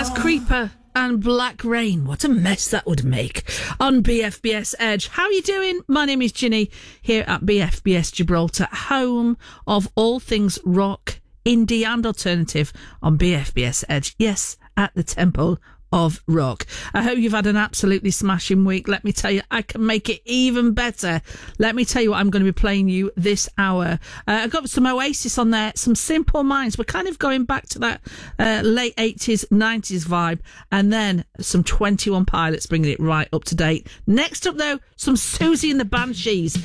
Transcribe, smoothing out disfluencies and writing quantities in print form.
That's Creeper and Black Rain. What a mess that would make on BFBS Edge. How are you doing? My name is Ginny here at BFBS Gibraltar, home of all things rock, indie and alternative on BFBS Edge. Yes, at the Temple of Rock. I hope you've had an absolutely smashing week. Let me tell you, I can make it even better. Let me tell you what I'm going to be playing you this hour. I've got some Oasis on there, some Simple Minds. We're kind of going back to that late 80s, 90s vibe. And then some 21 Pilots, bringing it right up to date. Next up, though, some Susie and the Banshees.